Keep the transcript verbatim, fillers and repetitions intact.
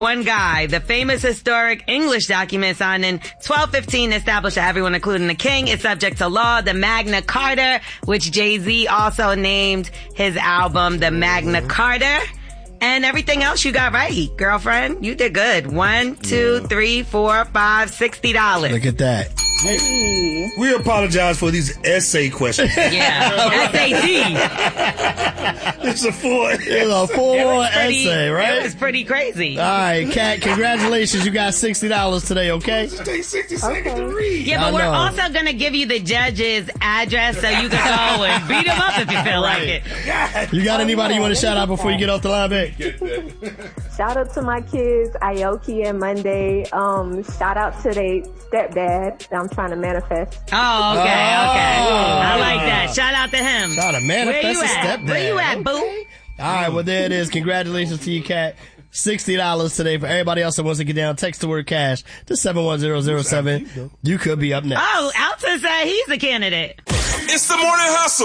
One guy, the famous historic English document signed in twelve fifteen established that everyone, including the king, is subject to law, the Magna Carta, which Jay-Z also named his album the Magna Carta. And everything else you got right, girlfriend. You did good. One, two, three, four, five, sixty dollars. Look at that. Hey, we apologize for these essay questions. Yeah, S A T. It's a full, it's a full essay, right? It was pretty crazy. All right, Kat, congratulations. You got sixty dollars today, okay? Take sixty seconds to read. Yeah, but I we're know. also going to give you the judge's address so you can go and beat him up if you feel like it. You got anybody you want to shout out before you get off the line, babe? Shout out to my kids, Aoki and Monday. Um, shout out to their stepdad that I'm trying to manifest. Oh, okay, okay. I like that. Shout out to him. Shout out to manifest Where you a at? stepdad. Where you at, boo? All right, well, there it is. Congratulations to you, Kat. sixty dollars today. For everybody else that wants to get down, text the word cash to seven one zero zero seven. You could be up next. Oh, Alton said he's a candidate. It's the Morning Hustle.